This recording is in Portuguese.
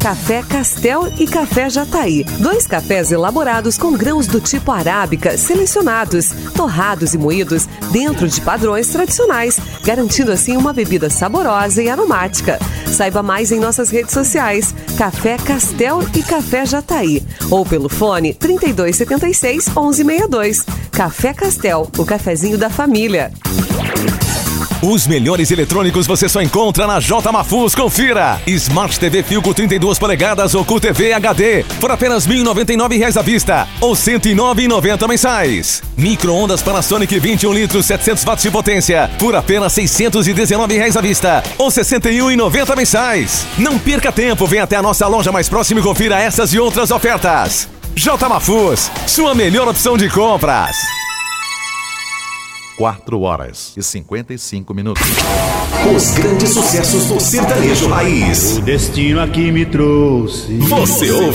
Café Castel e Café Jataí. 2 cafés elaborados com grãos do tipo arábica selecionados, torrados e moídos dentro de padrões tradicionais, garantindo assim uma bebida saborosa e aromática. Saiba mais em nossas redes sociais, Café Castel e Café Jataí, ou pelo fone 3276-1162. Café Castel, o cafezinho da família. Os melhores eletrônicos você só encontra na J Mafuz. Confira! Smart TV Philco 32 polegadas ou Cu TV HD por apenas R$ 1.099 à vista ou R$ 109,90 mensais. Micro-ondas Panasonic 21 litros 700 watts de potência por apenas R$ 619 à vista ou R$ 61,90 mensais. Não perca tempo, venha até a nossa loja mais próxima e confira essas e outras ofertas. J Mafuz, sua melhor opção de compras. 4h55. Os grandes sucessos do sertanejo raiz. O destino aqui me trouxe. Você ouve